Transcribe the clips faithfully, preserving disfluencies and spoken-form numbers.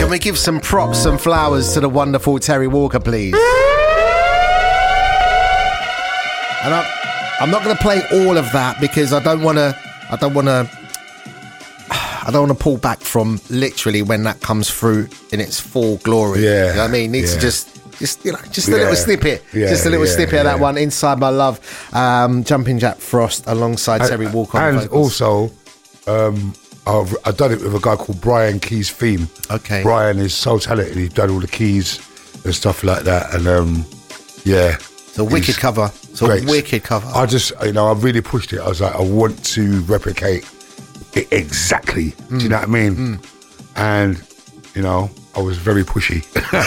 Can we give some props and flowers to the wonderful Terry Walker, please? And I'm, I'm not going to play all of that because I don't want to. I don't want to. I don't want to pull back from literally when that comes through in its full glory. Yeah, you know what I mean, needs yeah. to just. Just you know, just a Yeah. little snippet, Yeah, just a little yeah, snippet of that yeah. one. Inside My Love, um, Jumping Jack Frost alongside And- Terry Walker, on and vocals. also, um, I've, I've done it with a guy called Brian Keys Theme. Okay. Brian is so talented. He's done all the keys and stuff like that. And um, yeah, It's a wicked he's cover. It's a great. wicked cover. I just, you know, I really pushed it. I was like, I want to replicate it exactly. Do you know what I mean? Mm. And you know, I was very pushy.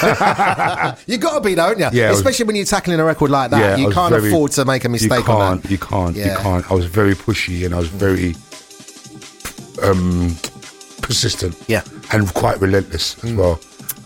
You got to be, don't you? Yeah, I was- Especially when you're tackling a record like that. Yeah, I you was can't very- afford to make a mistake You can't. on that. You can't. Yeah. You can't. I was very pushy and I was very um, persistent. Yeah. And quite relentless as well.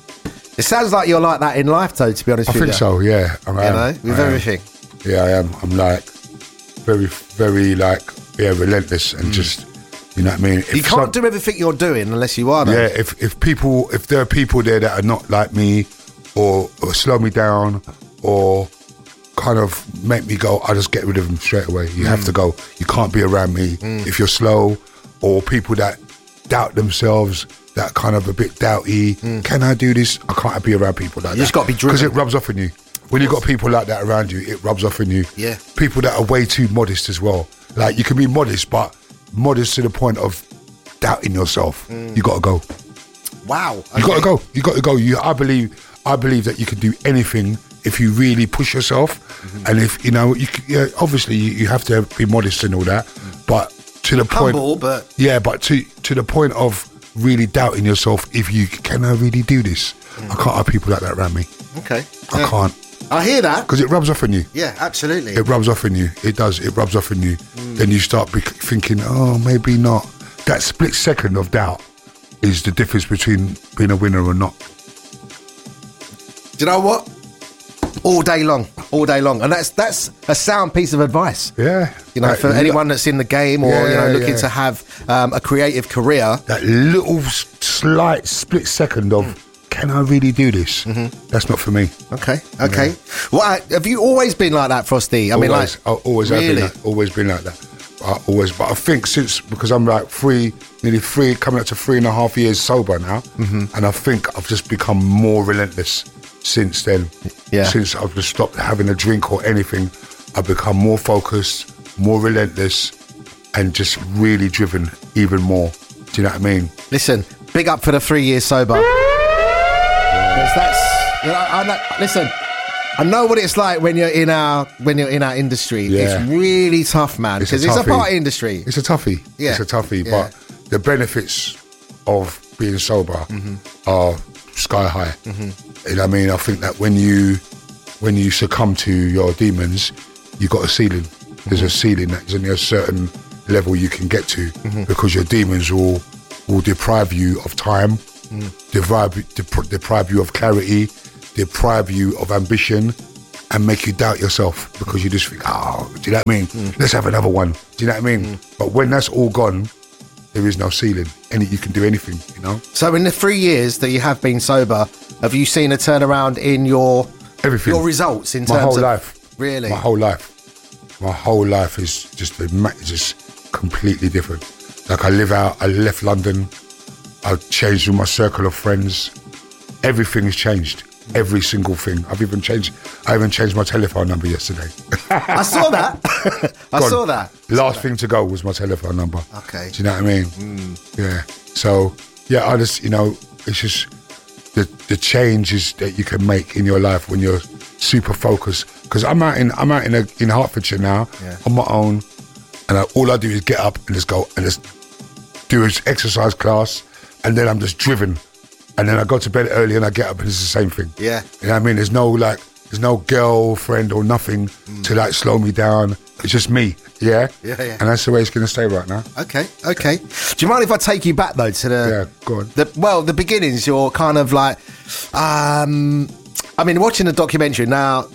It sounds like you're like that in life, though, to be honest I with think you. so. Yeah. I You am. know, with I am. everything. Yeah, I am. I'm like very, very like yeah, relentless and just you know what I mean. If You can't some- do everything you're doing unless you are, though. Yeah, if if people, if there are people there that are not like me, or, or slow me down, or kind of make me go, I just get rid of them straight away. You have to go. You can't be around me if you're slow, or people that doubt themselves, that kind of a bit doubty. Can I do this? I can't be around people like that. You just gotta be driven. because it rubs off on you. When you've got people like that around you, it rubs off on you. Yeah. People that are way too modest as well. Like you can be modest, but modest to the point of doubting yourself. You got to go. Wow. You got to okay. go. You got to go. You, I believe. I believe that you can do anything if you really push yourself, Mm-hmm. and if you know. You, c- yeah, obviously, you, you have to be modest and all that, but to the point. Humble, but... Yeah, but to to the point of really doubting yourself. If you can, I really do this. I can't have people like that around me. Okay. I Yeah. can't I hear that. because it rubs off on you. Yeah, absolutely. It rubs off on you. It does. It rubs off on you. Mm. Then you start be- thinking, oh, maybe not. That split second of doubt is the difference between being a winner or not. Do you know what? All day long, all day long, and that's that's a sound piece of advice. Yeah. You know, Like, for li- anyone that's in the game or you know Yeah, looking yeah. to have um, a creative career. That little s- slight split second of, Mm. can I really do this? Mm-hmm. That's not for me. Okay, okay. Well, uh, have you always been like that, Frosty? I mean, always, like, I always have really? been like, always been like that. I always, but I think since because I'm like three, nearly three, coming up to three and a half years sober now, Mm-hmm. and I think I've just become more relentless since then. Yeah. Since I've just stopped having a drink or anything, I've become more focused, more relentless, and just really driven even more. Do you know what I mean? Listen, big up for the three years sober. 'Cause that's you know, I know, listen. I know what it's like when you're in our when you're in our industry. Yeah. It's really tough, man, It's a because it's a toughie. party industry. It's a toughie. Yeah. It's a toughie. Yeah. But the benefits of being sober Mm-hmm. are sky high. And I mean, I think that when you when you succumb to your demons, you got a ceiling. There's Mm-hmm. a ceiling that's only a certain level you can get to Mm-hmm. because your demons will will deprive you of time, Mm. deprive dep- deprive you of clarity, deprive you of ambition, and make you doubt yourself because you just think, oh, do you know what I mean? Mm. Let's have another one. Do you know what I mean? But when that's all gone, there is no ceiling. Any you can do anything, you know? So, in the three years that you have been sober, have you seen a turnaround in your Everything. your results in My terms whole of life. Really? My whole life. My whole life is just been ma- just completely different. Like I live out, I left London, I've changed with my circle of friends. Everything has changed. Every single thing. I've even changed I even changed my telephone number yesterday. I saw that. I Gone. saw that. Last thing to go was my telephone number. Okay. Do you know what I mean? Yeah. So yeah, I just you know, it's just the the changes that you can make in your life when you're super focused. Because I'm out in I'm out in a, in Hertfordshire now Yeah. on my own, and I, all I do is get up and just go and just do an exercise class, and then I'm just driven, and then I go to bed early and I get up and it's the same thing. Yeah. You know what I mean? There's no like there's no girlfriend or nothing to like slow me down. It's just me. Yeah. Yeah, yeah. And that's the way it's gonna stay right now. Okay, okay. Do you mind if I take you back though to the Yeah, go on. the well the beginnings? You're kind of like, um, I mean, watching the documentary now.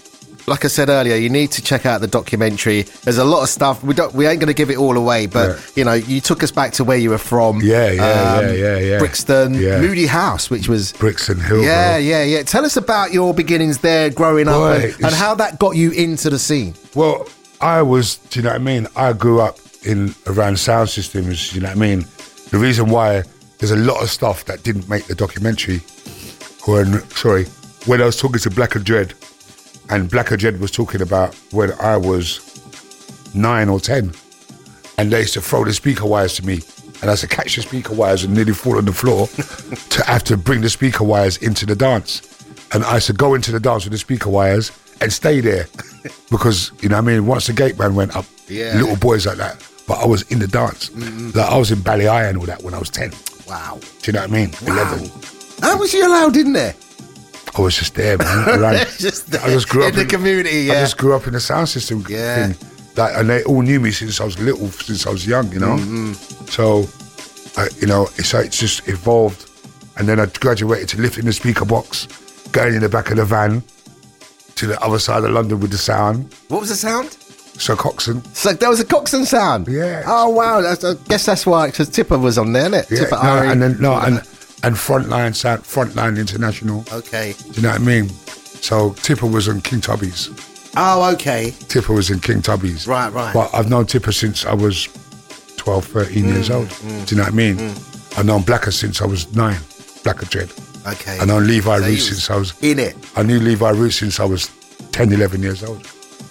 like I said earlier, you need to check out the documentary. There's a lot of stuff. We don't. We ain't going to give it all away, but Yeah. you know, you took us back to where you were from. Yeah, yeah, um, yeah, yeah, yeah. Brixton, Yeah. Moody House, which was Brixton Hill. yeah, bro. yeah, yeah. Tell us about your beginnings there, growing up, Boy, and, and it's- how that got you into the scene. Well, I was, do you know what I mean? I grew up in around sound systems, you know what I mean? The reason why there's a lot of stuff that didn't make the documentary when, sorry, when I was talking to Black and Dread, and Black and Dread was talking about when I was nine or ten, and they used to throw the speaker wires to me, and I used to catch the speaker wires and nearly fall on the floor to have to bring the speaker wires into the dance. And I used to go into the dance with the speaker wires and stay there because, you know what I mean, once the gate man went up, Yeah. little boys like that, but I was in the dance. Like I was in Ballet Eye and all that when I was ten. Wow. Do you know what I mean? eleven. How was you allowed in there? I was just there, man. around- Just I just grew in up the community, yeah. I just grew up in the sound system Yeah. thing. Like, and they all knew me since I was little, since I was young, you know? Mm-hmm. So, I, you know, it's, like, it's just evolved. And then I graduated to lifting the speaker box, going in the back of the van to the other side of London with the sound. What was the sound? So Coxon. So there was a Coxon sound. Yeah. Oh wow! That's, I guess that's why, because Tipper was on there, isn't it? Yeah, Tipper no, Irie. and then no, and and Frontline Sound, Frontline International. Okay. Do you know what I mean? So Tipper was on King Tubby's. Oh, okay. Tipper was in King Tubby's. Right, right. But I've known Tipper since I was twelve, thirteen Mm, years old. Do you know what I mean? I've known Blacker since I was nine. Blacker Dread. Okay. I known Levi So Root you was since I was. in it. I knew Levi Root since I was ten, eleven years old.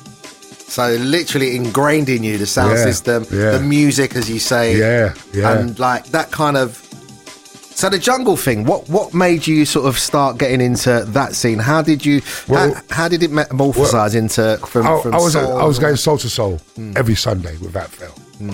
So literally ingrained in you the sound Yeah, system, yeah. the music, as you say. Yeah, yeah. And like that kind of. So the jungle thing, what what made you sort of start getting into that scene? How did you? Well- how, how did it metamorphosize well, into from? I, from I was soul I was and- going soul to soul every Sunday without fail.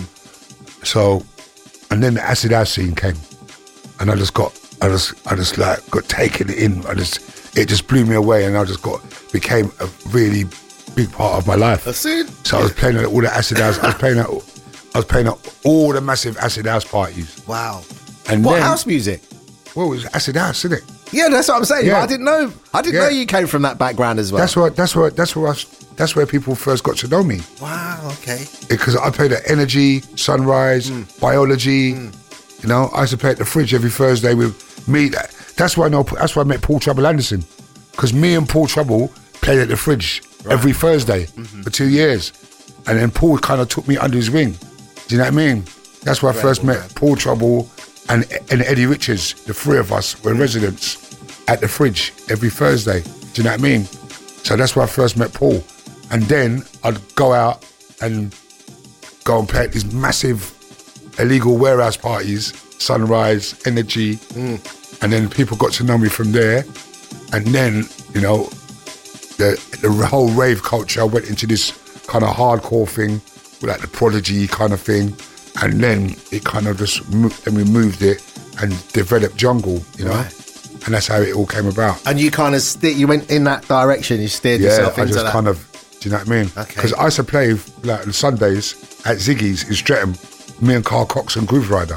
So, and then the acid house scene came, and I just got I just I just like got taken in. I just it just blew me away, and I just got became a really big part of my life. That's it. So I was playing at all the acid house. I was playing at I was playing at all the massive acid house parties. Wow. And What then, house music? Well, it was acid house, isn't it? Yeah, that's what I'm saying. Yeah. I didn't know. I didn't Yeah. know you came from that background as well. That's what. That's what. That's where. I, that's where people first got to know me. Wow. Okay. Because I played at Energy, Sunrise, Biology. You know, I used to play at the Fridge every Thursday with me. That, that's why I know. That's why I met Paul Trouble Anderson. Because me and Paul Trouble played at the Fridge every Thursday for two years, and then Paul kind of took me under his wing. Do you know what I mean? That's where I first met man. Paul Trouble and and Eddie Richards. The three of us were residents at the Fridge every Thursday. Do you know what I mean? So that's where I first met Paul. And then I'd go out and go and play at these massive illegal warehouse parties, Sunrise, Energy, and then people got to know me from there. And then, you know, the the whole rave culture went into this kind of hardcore thing, like the Prodigy kind of thing. And then it kind of just, mo- then we moved it and developed jungle, you know? Right. And that's how it all came about. And you kind of st- you went in that direction. You steered Yeah, yourself I into just that. kind of, do you know what I mean? Okay. Because I used to play like on Sundays at Ziggy's in Streatham, me and Carl Cox and Groove Rider.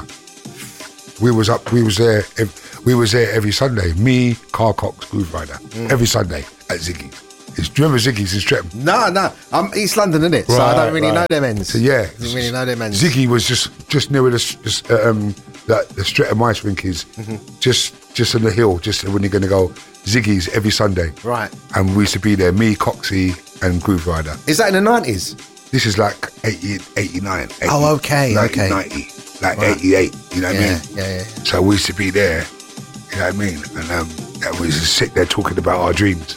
We was up, we was there, ev- we was there every Sunday. Me, Carl Cox, Groove Rider, Mm. every Sunday at Ziggy's. It's, do you remember Ziggy's in Streatham? No, no. I'm East London, innit? So I Right, don't really right. know them ends. So yeah, Don't really know them ends. Ziggy was just just near where the s- just, uh, um the, the Streatham ice rink is, Mm-hmm. just just on the hill, just when you're gonna go Ziggy's every Sunday. Right. And we used to be there, me, Coxie, and Groove Rider. Is that in the nineties? This is like eighty, eighty-nine. eighty, Oh, okay, ninety, okay. ninety, like Right. eighty-eight, you know what Yeah, I mean? yeah, yeah. So we used to be there, you know what I mean? And, um, and we used to sit there talking about our dreams.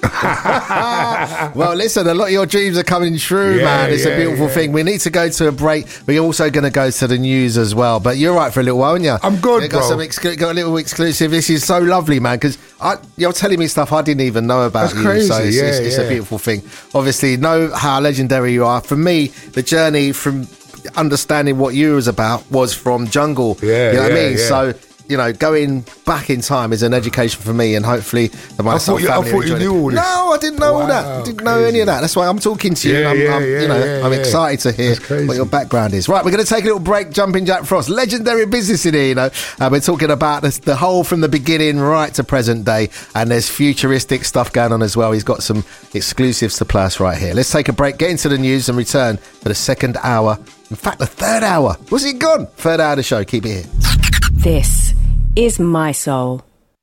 Well, listen, a lot of your dreams are coming true, Yeah, man. It's a yeah, beautiful yeah. thing. We need to go to a break. We're also going to go to the news as well. But you're right for a little while, aren't you? I'm good, You got bro. some exclu- got a little exclusive. This is so lovely, man, because you're telling me stuff I didn't even know about That's you. crazy, So it's, yeah, it's, it's a yeah. beautiful thing. Obviously, know how legendary you are. For me, the journey from understanding what you was about was from Jungle. Yeah, you know what I yeah, mean? yeah. So you know, going back in time is an education for me, and hopefully the I thought, you, I thought you knew all this. No, I didn't know Wow, all that. I didn't know crazy. any of that. That's why I'm talking to you. Yeah, and I'm, yeah, I'm, yeah, you know, yeah, I'm yeah. excited to hear That's crazy. what your background is. Right, we're going to take a little break. Jumping Jack Frost, legendary business in here. You know, uh, we're talking about this, the whole from the beginning right to present day, and there's futuristic stuff going on as well. He's got some exclusives to play us right here. Let's take a break, get into the news, and return for the second hour. In fact, the third hour. Was it gone? Third hour of the show. Keep it here. This is My Soul.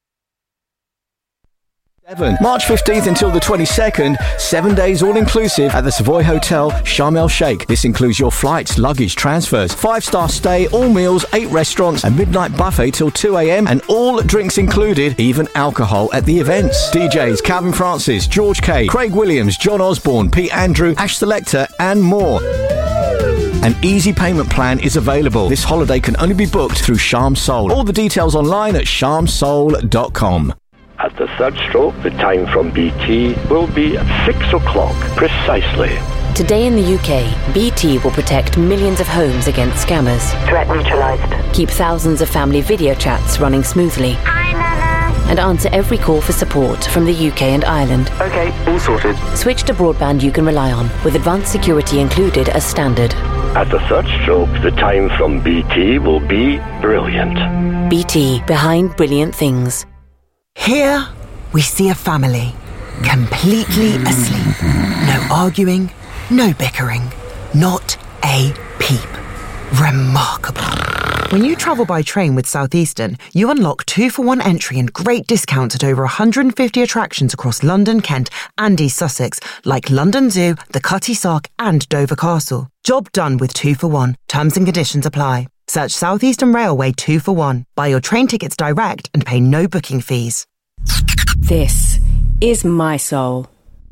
March fifteenth until the twenty-second, seven days all-inclusive at the Savoy Hotel, Sharm el-Sheikh. This includes your flights, luggage, transfers, five-star stay, all meals, eight restaurants, a midnight buffet till two a.m, and all drinks included, even alcohol at the events. D Js Calvin Francis, George K, Craig Williams, John Osborne, Pete Andrew, Ash Selector, and more. An easy payment plan is available. This holiday can only be booked through Sharm Soul. All the details online at sharm soul dot com. At the third stroke, the time from B T will be six o'clock precisely. Today in the U K, B T will protect millions of homes against scammers. Threat neutralized. Keep thousands of family video chats running smoothly. Hi, Nana. And answer every call for support from the U K and Ireland. Okay, all sorted. Switch to broadband you can rely on, with advanced security included as standard. At the third stroke, the time from B T will be brilliant. B T, behind brilliant things. Here we see a family, completely asleep. No arguing, no bickering, not a peep. Remarkable. When you travel by train with Southeastern, you unlock two for one entry and great discounts at over one hundred fifty attractions across London, Kent and East Sussex, like London Zoo, the Cutty Sark and Dover Castle. Job done with two for one. Terms and conditions apply. Search Southeastern Railway two for one. Buy your train tickets direct and pay no booking fees. This is My Soul.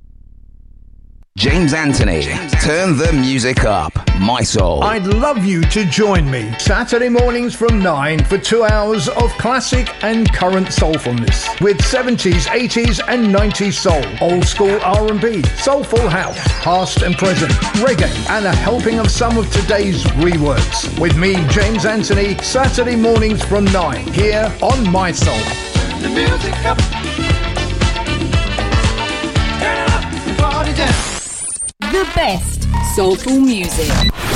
James Anthony, turn the music up. My Soul. I'd love you to join me Saturday mornings from nine for two hours of classic and current soulfulness with seventies, eighties and nineties soul, old school R and B, soulful house, past and present, reggae and a helping of some of today's reworks. With me, James Anthony, Saturday mornings from nine here on My Soul. Turn the music up. Turn it up. Party down. The best soulful music.